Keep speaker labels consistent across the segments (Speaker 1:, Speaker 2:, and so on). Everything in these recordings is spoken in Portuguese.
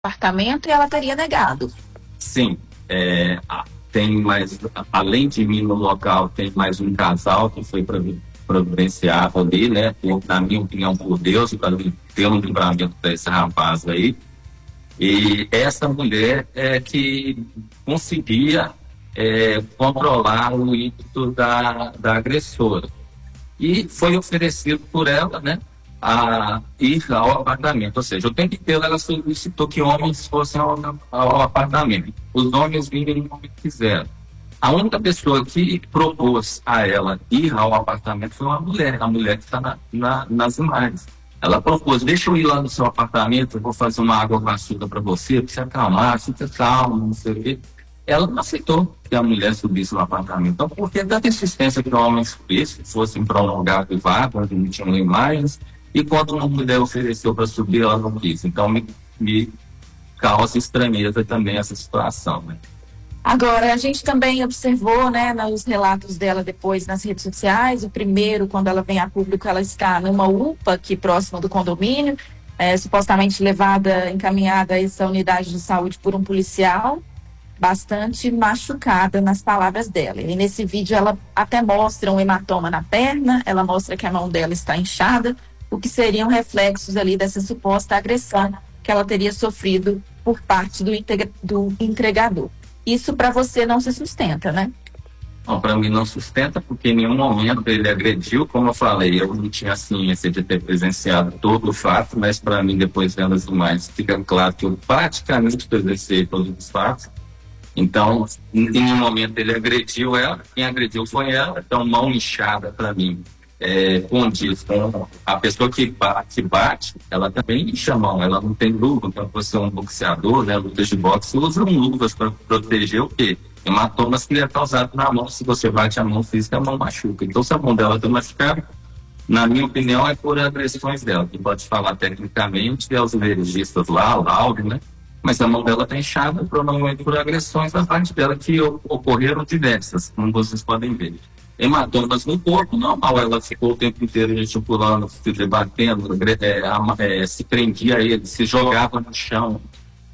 Speaker 1: apartamento e ela teria negado.
Speaker 2: Sim, tem mais, além de mim no local, tem mais um casal que foi providenciado ali, né? Na minha opinião, por Deus, para ter um livramento desse rapaz aí. E essa mulher é que conseguia controlar o ímpeto da agressora. E foi oferecido por ela, né, a ir ao apartamento. Ou seja, o tempo inteiro ela solicitou que homens fossem ao apartamento. Os homens vinham como quiseram. A única pessoa que propôs a ela ir ao apartamento foi uma mulher, a mulher que está nas imagens. Ela propôs: deixa eu ir lá no seu apartamento, eu vou fazer uma água com açúcar para você acalmar, fica calmo, não sei o quê. Ela não aceitou que a mulher subisse no apartamento. Então, por que tanta insistência que o homem subisse, fosse para um lugar privado, onde não tinham imagens, e quando uma mulher ofereceu para subir, ela não quis? Então, me causa estranheza também essa situação, né?
Speaker 1: Agora, a gente também observou, né, nos relatos dela depois nas redes sociais, o primeiro, quando ela vem a público, ela está numa UPA aqui próximo do condomínio, supostamente levada, encaminhada a essa unidade de saúde por um policial, bastante machucada nas palavras dela. E nesse vídeo ela até mostra um hematoma na perna, ela mostra que a mão dela está inchada, o que seriam reflexos ali dessa suposta agressão que ela teria sofrido por parte do entregador. Isso para você não se sustenta, né?
Speaker 2: Não, para mim não sustenta, porque em nenhum momento ele agrediu. Como eu falei, eu não tinha ciência de ter presenciado todo o fato, mas para mim, depois vendo as imagens, fica claro que eu praticamente presenciei todos os fatos. Então, em nenhum momento ele agrediu ela, quem agrediu foi ela. Então, mão inchada, para mim, condiz com a pessoa que bate, ela também incha a mão, ela não tem luva. Então, você é um boxeador, né, lutas de boxe, usam luvas para proteger o quê? Hematomas que é causado na mão. Se você bate a mão física, a mão machuca. Então, se a mão dela está machucada, na minha opinião, é por agressões dela. Que pode falar tecnicamente, os legistas lá, laudo, né? Mas a mão dela está inchada, provavelmente por agressões da parte dela, que ocorreram diversas, como vocês podem ver. Hematomas no corpo, normal, ela ficou o tempo inteiro gesticulando, se debatendo, se prendia a ele, se jogava no chão.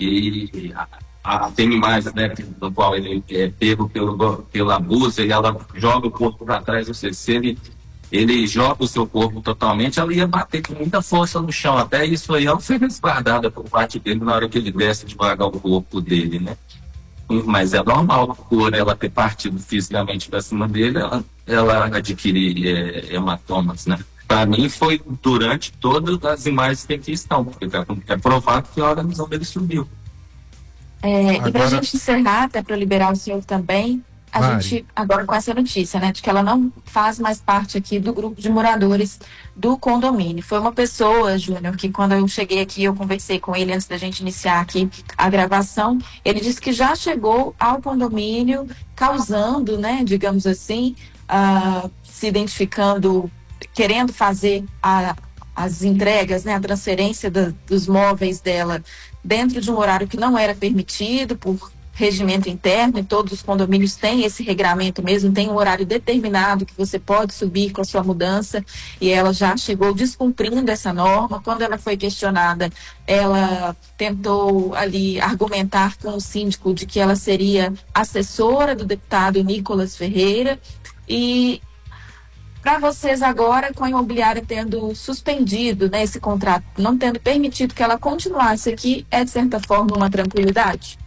Speaker 2: E tem imagens, né, no qual ele é pego pelo abuso e ela joga o corpo para trás, ou seja, se ele joga o seu corpo totalmente, ela ia bater com muita força no chão. Até isso aí, ela foi resguardada por parte dele na hora que ele desce devagar o corpo dele, né? Mas é normal, por ela ter partido fisicamente pra cima dele, ela adquirir hematomas, né? Para mim, foi durante todas as imagens que aqui estão, porque é provado que a organismo dele subiu.
Speaker 1: E para a gente encerrar, até para liberar o senhor também, a gente, agora com essa notícia, né, de que ela não faz mais parte aqui do grupo de moradores do condomínio. Foi uma pessoa, Júnior, que quando eu cheguei aqui, eu conversei com ele antes da gente iniciar aqui a gravação, ele disse que já chegou ao condomínio causando, né, digamos assim, se identificando, querendo fazer as entregas, né, a transferência dos móveis dela dentro de um horário que não era permitido por regimento interno, e todos os condomínios têm esse regramento mesmo, tem um horário determinado que você pode subir com a sua mudança, e ela já chegou descumprindo essa norma. Quando ela foi questionada, ela tentou ali argumentar com o síndico de que ela seria assessora do deputado Nicolas Ferreira. E para vocês agora, com a imobiliária tendo suspendido, né, esse contrato, não tendo permitido que ela continuasse aqui, é de certa forma uma tranquilidade?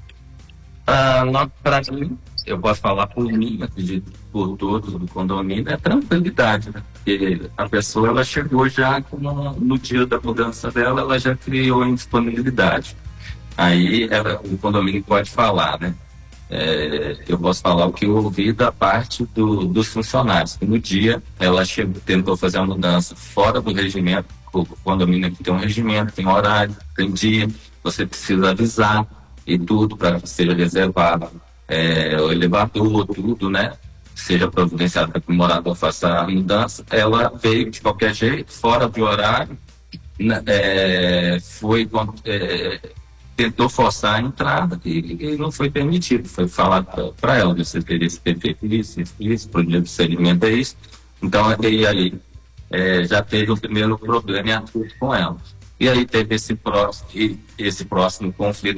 Speaker 2: Para mim, eu posso falar por mim, acredito por todos do condomínio, é tranquilidade, né? Porque a pessoa, ela chegou já no dia da mudança dela, ela já criou indisponibilidade. Aí o condomínio pode falar, né? Eu posso falar o que eu ouvi da parte dos funcionários, que no dia ela tentou fazer a mudança fora do regimento. O condomínio aqui tem um regimento, tem horário, tem dia, você precisa avisar e tudo para que seja reservado o elevador, tudo, né? Seja providenciado para que o morador faça a mudança. Ela veio de qualquer jeito, fora do horário, né? Tentou forçar a entrada e não foi permitido. Foi falado para ela: você teria esse feito isso, para o dia do segmento é isso. Então, e aí já teve o primeiro problema com ela. E aí teve esse próximo conflito